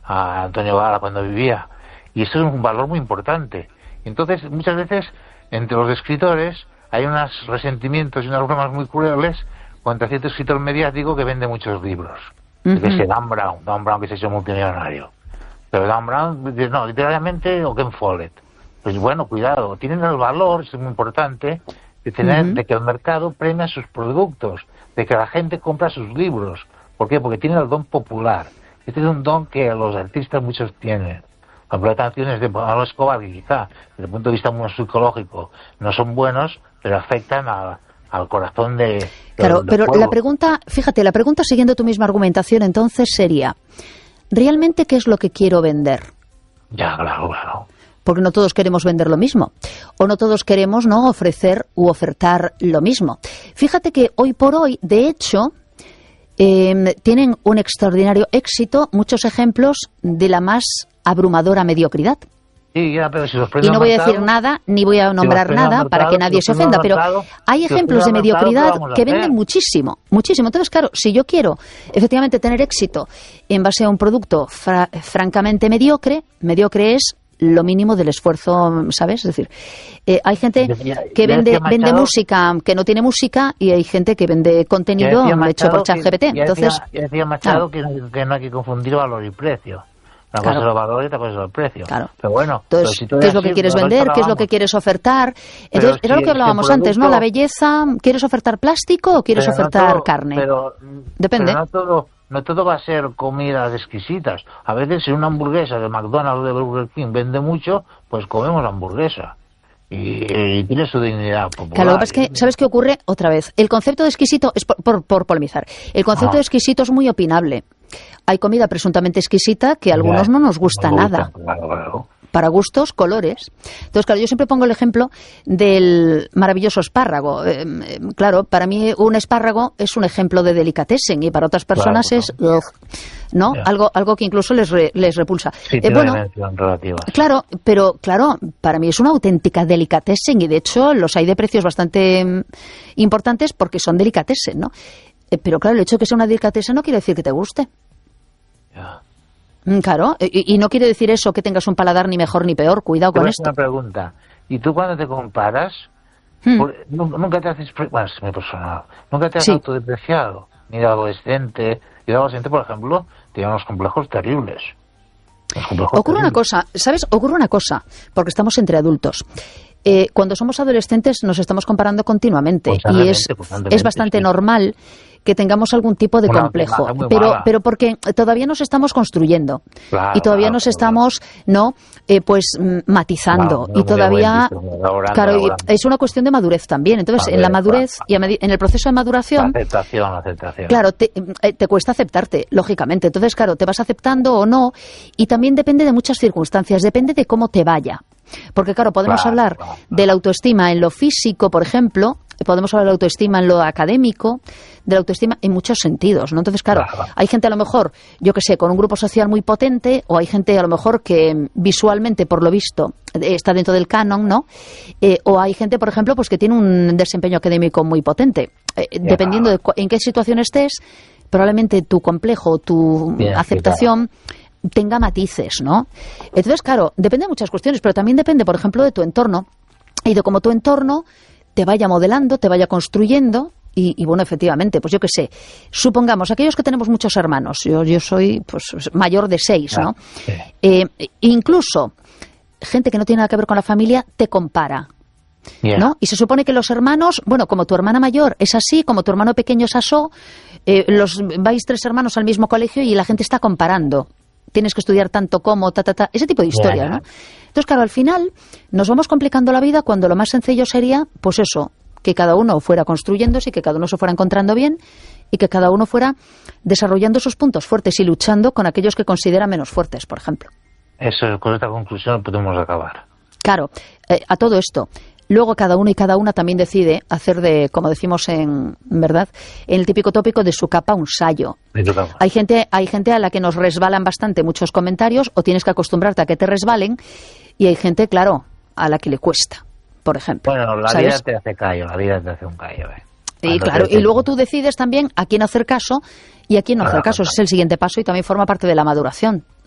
a Antonio Gala cuando vivía. Y eso es un valor muy importante. Entonces, muchas veces, entre los escritores, hay unos resentimientos y unas bromas muy crueles contra cierto escritor mediático que vende muchos libros. Que es Dan Brown que se ha hecho multimillonario. Pero Dan Brown, no, literalmente, o Ken Follett. Pues bueno, cuidado, tienen el valor, es muy importante, de tener, de que el mercado premia sus productos, de que la gente compra sus libros. ¿Por qué? Porque tienen el don popular. Este es un don que los artistas muchos tienen. Por ejemplo, hay canciones de Pablo Escobar que quizá, desde el punto de vista muy psicológico, no son buenos, pero afectan al corazón de... Claro, pero pueblo. La pregunta, fíjate, la pregunta siguiendo tu misma argumentación entonces sería, ¿realmente qué es lo que quiero vender? Ya, claro. Porque no todos queremos vender lo mismo, o no todos queremos no ofrecer u ofertar lo mismo. Fíjate que hoy por hoy, de hecho, tienen un extraordinario éxito muchos ejemplos de la más abrumadora mediocridad. Sí, ya, pero si los y no voy a decir nada, ni voy a nombrar nada para que nadie se ofenda, pero hay ejemplos de mediocridad que venden muchísimo. Entonces, claro, si yo quiero efectivamente tener éxito en base a un producto francamente mediocre es lo mínimo del esfuerzo, ¿sabes? Es decir, hay gente que vende música que no tiene música y hay gente que vende contenido hecho por ChatGPT. Entonces, decía Machado que no hay que confundir valor y precio. Una cosa es el valor y otra cosa es el precio. Claro. Pero bueno, entonces, ¿qué es lo que quieres vender? ¿Qué es lo que quieres ofertar? Entonces, era lo que hablábamos antes, ¿no? La belleza, ¿quieres ofertar plástico o quieres ofertar carne? Depende. Pero no todo va a ser comidas exquisitas. A veces si una hamburguesa de McDonald's o de Burger King vende mucho, pues comemos la hamburguesa. Y tiene su dignidad popular. Claro, lo que pasa es que, ¿sabes qué ocurre? Otra vez, el concepto de exquisito, es por polemizar, el concepto de exquisito es muy opinable. Hay comida presuntamente exquisita que a algunos no nos gusta nada. Claro. Para gustos, colores. Entonces, claro, yo siempre pongo el ejemplo del maravilloso espárrago. Claro, para mí un espárrago es un ejemplo de delicatessen y para otras personas es... ¿no? Algo que incluso les repulsa. Sí, bueno, relativa. Claro, pero claro, para mí es una auténtica delicatessen y de hecho los hay de precios bastante importantes porque son delicatessen, ¿no? Pero claro, el hecho de que sea una delicatessen no quiere decir que te guste. Ya. Claro, y no quiere decir eso que tengas un paladar ni mejor ni peor, cuidado con esto. Una pregunta, ¿y tú cuando te comparas, nunca te haces, bueno, es muy personal, nunca te has autodepreciado? Ni de adolescente, por ejemplo, tiene unos complejos terribles. Ocurre una cosa, ¿sabes? Ocurre una cosa, porque estamos entre adultos. Cuando somos adolescentes nos estamos comparando continuamente y es bastante normal que tengamos algún tipo de complejo, pero porque todavía nos estamos construyendo y todavía nos estamos matizando y todavía es una cuestión de madurez también. Entonces en la madurez y en el proceso de maduración aceptación claro, te cuesta aceptarte, lógicamente. Entonces claro, te vas aceptando o no y también depende de muchas circunstancias, depende de cómo te vaya. Porque claro, podemos hablar de la autoestima en lo físico, por ejemplo, podemos hablar de la autoestima en lo académico, de la autoestima en muchos sentidos, ¿no? Entonces, claro, hay gente a lo mejor, yo que sé, con un grupo social muy potente, o hay gente a lo mejor que visualmente, por lo visto, está dentro del canon, ¿no? O hay gente, por ejemplo, pues que tiene un desempeño académico muy potente. Dependiendo de en qué situación estés, probablemente tu complejo, tu aceptación tenga matices, ¿no? Entonces, claro, depende de muchas cuestiones, pero también depende, por ejemplo, de tu entorno y de cómo tu entorno te vaya modelando, te vaya construyendo y bueno, efectivamente, pues yo qué sé, supongamos, aquellos que tenemos muchos hermanos, yo soy pues mayor de 6, ¿no? Incluso gente que no tiene nada que ver con la familia te compara, ¿no? Y se supone que los hermanos, bueno, como tu hermana mayor es así, como tu hermano pequeño es asó, vais 3 hermanos al mismo colegio y la gente está comparando. Tienes que estudiar tanto como, ese tipo de historias, ¿no? Entonces, claro, al final nos vamos complicando la vida cuando lo más sencillo sería, pues eso, que cada uno fuera construyéndose y que cada uno se fuera encontrando bien y que cada uno fuera desarrollando sus puntos fuertes y luchando con aquellos que considera menos fuertes, por ejemplo. Eso, con esta conclusión podemos acabar. Claro, a todo esto. Luego cada uno y cada una también decide hacer de, como decimos en el típico tópico, de su capa un sayo. Hay gente a la que nos resbalan bastante muchos comentarios o tienes que acostumbrarte a que te resbalen y hay gente, claro, a la que le cuesta, por ejemplo. Bueno, la vida te hace callo, la vida te hace un callo. Y claro, y luego tú decides también a quién hacer caso y a quién no hacer caso. Ese es el siguiente paso y también forma parte de la maduración.